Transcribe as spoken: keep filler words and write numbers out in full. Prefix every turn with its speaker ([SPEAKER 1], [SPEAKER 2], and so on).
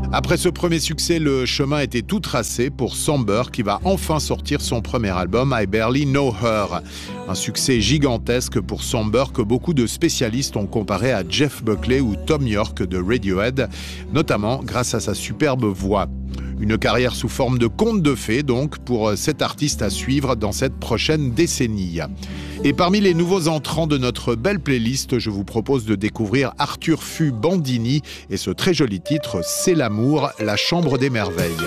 [SPEAKER 1] Après ce premier succès, le chemin était tout tracé pour Samber qui va enfin sortir son premier album I Barely Know Her. Un succès gigantesque pour Samber que beaucoup de spécialistes ont comparé à Jeff Buckley ou Thom Yorke de Radiohead, notamment grâce à sa superbe voix. Une carrière sous forme de conte de fées donc pour cet artiste à suivre dans cette prochaine décennie. Et parmi les nouveaux entrants de notre belle playlist, je vous propose de découvrir Arthur Fu Bandini et ce très joli titre « C'est l'amour, la chambre des merveilles ».